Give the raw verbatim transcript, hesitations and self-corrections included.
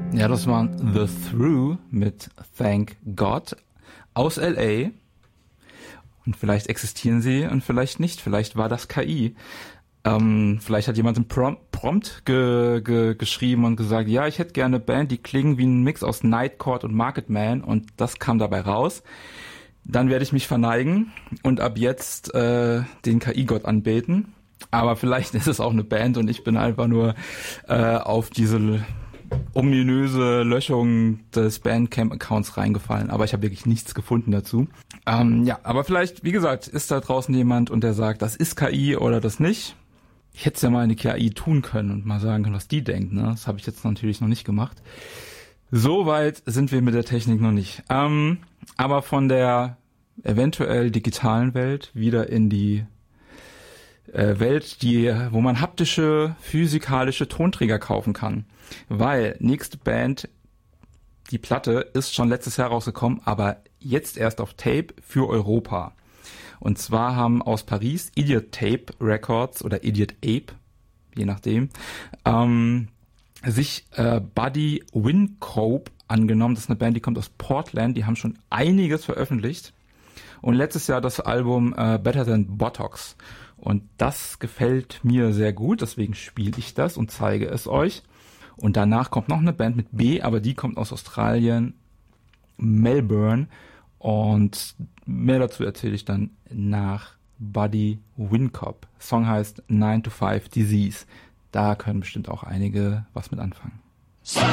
Ja, das waren The Through mit Thank God aus L A. Und vielleicht existieren sie und vielleicht nicht. Vielleicht war das K I. Ähm, vielleicht hat jemand einen Prom- Prompt ge- ge- geschrieben und gesagt, ja, ich hätte gerne eine Band, die klingen wie ein Mix aus Night Court und Market Man, und das kam dabei raus. Dann werde ich mich verneigen und ab jetzt äh, den K I-Gott anbeten. Aber vielleicht ist es auch eine Band und ich bin einfach nur äh, auf diese ominöse Löschung des Bandcamp-Accounts reingefallen. Aber ich habe wirklich nichts gefunden dazu. Ähm, ja, aber vielleicht, wie gesagt, ist da draußen jemand und der sagt, das ist K I oder das nicht. Ich hätte es ja mal in die K I tun können und mal sagen können, was die denkt. Ne? Das habe ich jetzt natürlich noch nicht gemacht. So weit sind wir mit der Technik noch nicht. Ähm, aber von der eventuell digitalen Welt wieder in die äh, Welt, die, wo man haptische, physikalische Tonträger kaufen kann. Weil nächste Band, die Platte, ist schon letztes Jahr rausgekommen, aber jetzt erst auf Tape für Europa. Und zwar haben aus Paris Idiot Tape Records oder Idiot Ape, je nachdem, ähm, sich äh, Buddy Wincope angenommen. Das ist eine Band, die kommt aus Portland. Die haben schon einiges veröffentlicht. Und letztes Jahr das Album äh, Better Than Botox. Und das gefällt mir sehr gut. Deswegen spiele ich das und zeige es euch. Und danach kommt noch eine Band mit B, aber die kommt aus Australien, Melbourne. Und mehr dazu erzähle ich dann nach Buddy Wincope. Song heißt nine to five Disease. Da können bestimmt auch einige was mit anfangen.